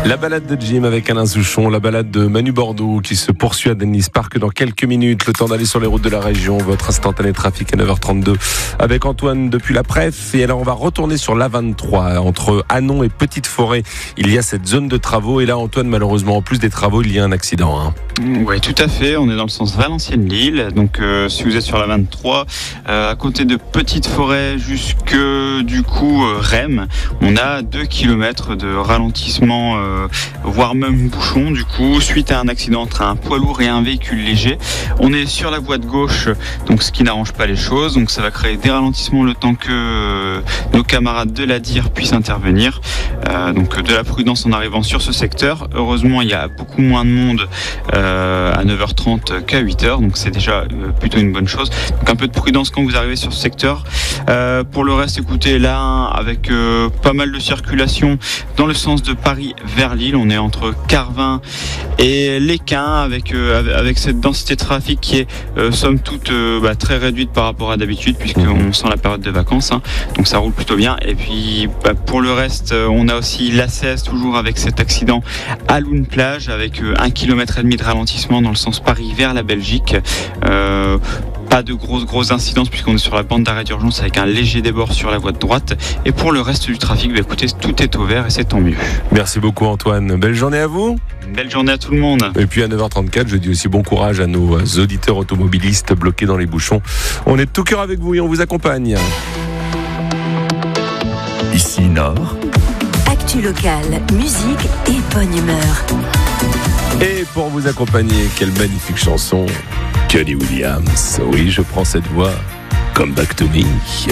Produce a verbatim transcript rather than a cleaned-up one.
La balade de Jim avec Alain Souchon, la balade de Manu Bordeaux qui se poursuit à Dennis Park dans quelques minutes. Le temps d'aller sur les routes de la région. Votre instantané trafic à neuf heures trente-deux avec Antoine depuis la Pref. Et alors on va retourner sur l'A vingt-trois. Entre Hanon et Petite Forêt, il y a cette zone de travaux. Et là Antoine, malheureusement, en plus des travaux, il y a un accident. Hein. Oui, tout à fait. On est dans le sens Valenciennes-Lille. Donc euh, si vous êtes sur la vingt-trois, euh, à côté de Petite Forêt jusque du coup euh, Rem, on a deux kilomètres de ralentissement, euh, voire même bouchon du coup, suite à un accident entre un poids lourd et un véhicule léger. On est sur la voie de gauche, donc ce qui n'arrange pas les choses. Donc ça va créer des ralentissements le temps que euh, nos camarades de la D I R puissent intervenir. Euh, donc de la prudence en arrivant sur ce secteur. Heureusement, il y a beaucoup moins de monde euh, à neuf heures trente qu'à huit heures, donc c'est déjà euh, plutôt une bonne chose. Donc un peu de prudence quand vous arrivez sur ce secteur. Euh, pour le reste, écoutez, là, avec euh, pas mal de circulation dans le sens de Paris vers Lille, on est entre Carvin et Lesquin, avec euh, avec cette densité de trafic qui est euh, somme toute euh, bah, très réduite par rapport à d'habitude, puisqu'on sent la période de vacances, hein, donc ça roule plutôt bien. Et puis bah, pour le reste, euh, on a aussi l'A seize, toujours avec cet accident à Loun Plage, avec euh, un kilomètre et demi de ralentissement dans le sens Paris vers la Belgique. Euh, Pas de grosses grosses incidences puisqu'on est sur la bande d'arrêt d'urgence avec un léger débord sur la voie de droite. Et pour le reste du trafic, bah écoutez, tout est au vert et c'est tant mieux. Merci beaucoup Antoine. Belle journée à vous. Belle journée à tout le monde. Et puis à neuf heures trente-quatre, je dis aussi bon courage à nos auditeurs automobilistes bloqués dans les bouchons. On est de tout cœur avec vous et on vous accompagne. Ici Nord. Actu locale, musique et bonne humeur. Et pour vous accompagner, quelle magnifique chanson, Kenny Williams. Oui, je prends cette voix. Come Back to Me.